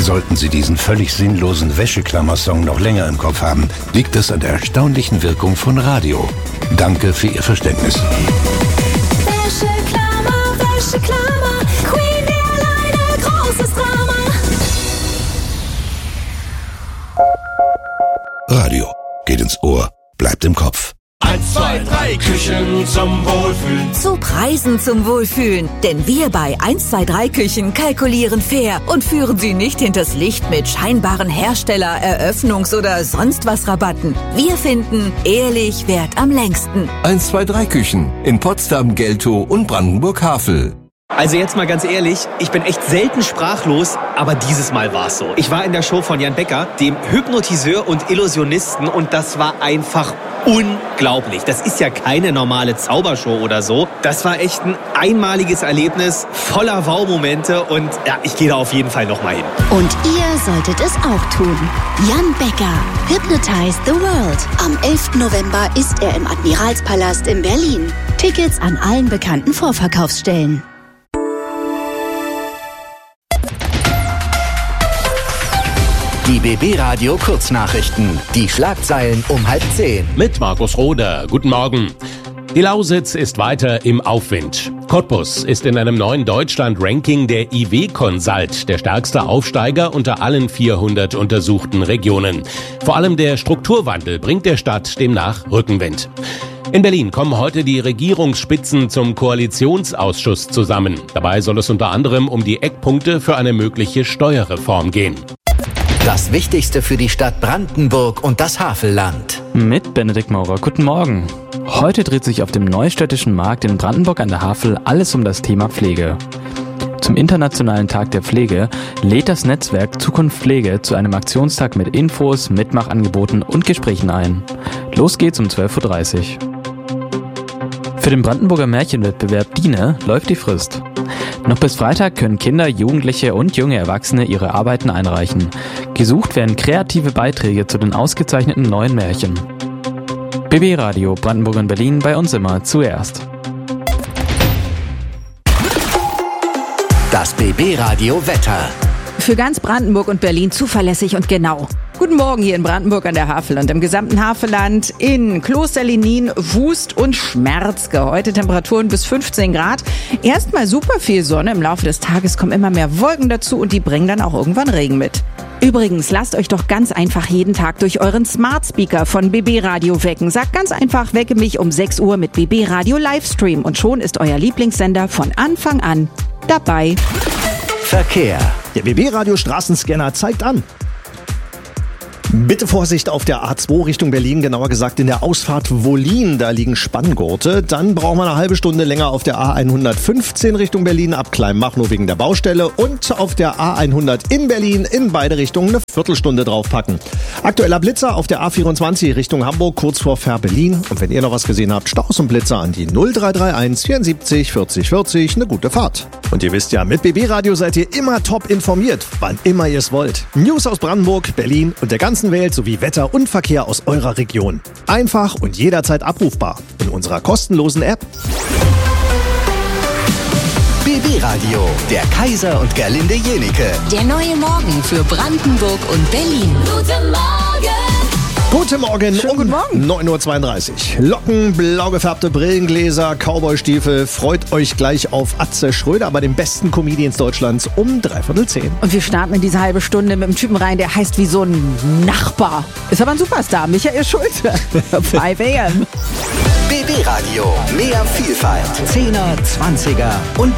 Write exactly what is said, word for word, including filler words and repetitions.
Sollten Sie diesen völlig sinnlosen Wäscheklammer-Song noch länger im Kopf haben, liegt es an der erstaunlichen Wirkung von Radio. Danke für Ihr Verständnis. Wäscheklammer, Wäscheklammer, Queen Airline, großes Drama. Radio geht ins Ohr, bleibt im Kopf. Eins, zwei, drei Küchen zum Wohlfühlen. Zu Preisen zum Wohlfühlen. Denn wir bei eins zwei drei Küchen kalkulieren fair und führen Sie nicht hinters Licht mit scheinbaren Hersteller-, Eröffnungs- oder sonst was Rabatten. Wir finden, ehrlich währt am längsten. eins zwei drei Küchen in Potsdam, Geltow und Brandenburg-Havel. Also jetzt mal ganz ehrlich, ich bin echt selten sprachlos, aber dieses Mal war's so. Ich war in der Show von Jan Becker, dem Hypnotiseur und Illusionisten, und das war einfach unglaublich. Das ist ja keine normale Zaubershow oder so. Das war echt ein einmaliges Erlebnis, voller Wow-Momente, und ja, ich gehe da auf jeden Fall nochmal hin. Und ihr solltet es auch tun. Jan Becker, Hypnotize the World. Am elften November ist er im Admiralspalast in Berlin. Tickets an allen bekannten Vorverkaufsstellen. Die B B-Radio Kurznachrichten. Die Schlagzeilen um halb zehn. Mit Markus Roder. Guten Morgen. Die Lausitz ist weiter im Aufwind. Cottbus ist in einem neuen Deutschland-Ranking der I W Consult der stärkste Aufsteiger unter allen vierhundert untersuchten Regionen. Vor allem der Strukturwandel bringt der Stadt demnach Rückenwind. In Berlin kommen heute die Regierungsspitzen zum Koalitionsausschuss zusammen. Dabei soll es unter anderem um die Eckpunkte für eine mögliche Steuerreform gehen. Das Wichtigste für die Stadt Brandenburg und das Havelland. Mit Benedikt Maurer. Guten Morgen. Heute dreht sich auf dem Neustädtischen Markt in Brandenburg an der Havel alles um das Thema Pflege. Zum Internationalen Tag der Pflege lädt das Netzwerk Zukunft Pflege zu einem Aktionstag mit Infos, Mitmachangeboten und Gesprächen ein. Los geht's um zwölf Uhr dreißig. Für den Brandenburger Märchenwettbewerb DINE läuft die Frist. Noch bis Freitag können Kinder, Jugendliche und junge Erwachsene ihre Arbeiten einreichen. Gesucht werden kreative Beiträge zu den ausgezeichneten neuen Märchen. B B-Radio Brandenburg und Berlin, bei uns immer zuerst. Das B B-Radio Wetter. Für ganz Brandenburg und Berlin zuverlässig und genau. Guten Morgen hier in Brandenburg an der Havel und im gesamten Havelland, in Klosterlinin, Wust und Schmerzke. Heute Temperaturen bis fünfzehn Grad. Erstmal super viel Sonne. Im Laufe des Tages kommen immer mehr Wolken dazu und die bringen dann auch irgendwann Regen mit. Übrigens, lasst euch doch ganz einfach jeden Tag durch euren Smart Speaker von B B Radio wecken. Sagt ganz einfach, wecke mich um sechs Uhr mit B B Radio Livestream und schon ist euer Lieblingssender von Anfang an dabei. Verkehr. Der B B-Radio Straßenscanner zeigt an. Bitte Vorsicht auf der A zwei Richtung Berlin, genauer gesagt in der Ausfahrt Wollin, da liegen Spanngurte. Dann brauchen wir eine halbe Stunde länger auf der A hundertfünfzehn Richtung Berlin ab Kleinmachnow wegen der Baustelle und auf der A hundert in Berlin in beide Richtungen eine Viertelstunde draufpacken. Aktueller Blitzer auf der A vierundzwanzig Richtung Hamburg kurz vor Fährberlin. Und wenn ihr noch was gesehen habt, Staus und Blitzer an die null drei drei eins vierundsiebzig vierzig vierzig. Eine gute Fahrt. Und ihr wisst ja, mit B B-Radio seid ihr immer top informiert, wann immer ihr es wollt. News aus Brandenburg, Berlin und der ganzen Welt sowie Wetter und Verkehr aus eurer Region. Einfach und jederzeit abrufbar in unserer kostenlosen App. B B-Radio, der Kaiser und Gerlinde Jenike. Der neue Morgen für Brandenburg und Berlin. Guten Morgen. Guten Morgen, Schönen guten Morgen. neun Uhr zweiunddreißig. Locken, blau gefärbte Brillengläser, Cowboystiefel. Freut euch gleich auf Atze Schröder bei den besten Comedians Deutschlands um dreiviertel zehn. Und wir starten in diese halbe Stunde mit einem Typen rein, der heißt wie so ein Nachbar. Ist aber ein Superstar, Michael Schulte. fünf A M. B B-Radio, mehr Vielfalt. Zehner, Zwanziger und